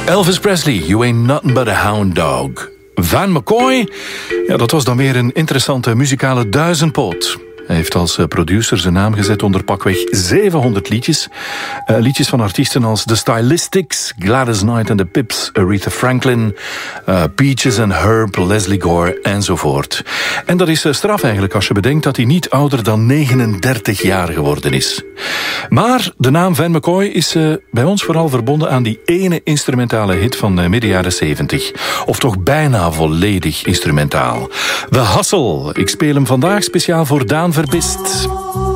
Elvis Presley, You Ain't Nothing But a Hound Dog. Van McCoy, ja, dat was dan weer een interessante muzikale duizendpoot. Hij heeft als producer zijn naam gezet onder pakweg 700 liedjes. Liedjes van artiesten als The Stylistics, Gladys Knight and the Pips, Aretha Franklin, Peaches and Herb, Leslie Gore enzovoort. En dat is straf eigenlijk als je bedenkt dat hij niet ouder dan 39 jaar geworden is. Maar de naam Van McCoy is bij ons vooral verbonden aan die ene instrumentale hit van midden jaren 70. Of toch bijna volledig instrumentaal. The Hustle. Ik speel hem vandaag speciaal voor Daan Verbist.